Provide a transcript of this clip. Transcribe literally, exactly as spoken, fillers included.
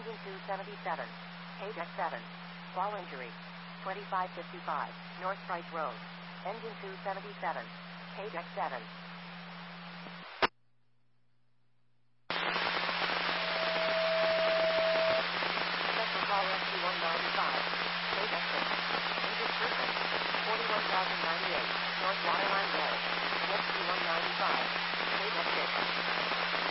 Engine two seventy-seven. K deck seven. Fall injury. twenty-five fifty-five. North Price Road. Engine two seventy-seven. K deck seven. Special call S Q one ninety-five. K deck six. Engine person. forty-one thousand ninety-eight. North Waterline Road. S Q one ninety-five. K deck six.